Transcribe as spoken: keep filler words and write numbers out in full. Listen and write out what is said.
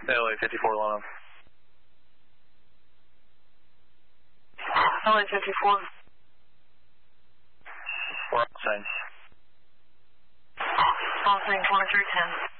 L A fifty-four Lano. L A fifty-four. We're on the same. On the same twenty-three ten.